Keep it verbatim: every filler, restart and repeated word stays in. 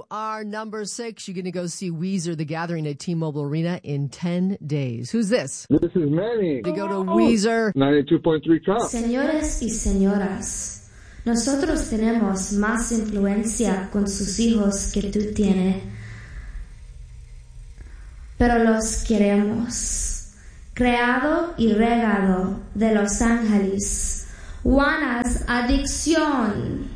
you are number six. You're going to go see Weezer, The Gathering at T-Mobile Arena in ten days. Who's this? This is Manny. You go to Weezer. ninety-two point three Top. Señores y señoras, nosotros tenemos más influencia con sus hijos que tú tienes, pero los queremos. Creado y regado de Los Ángeles, Juana's Adicción.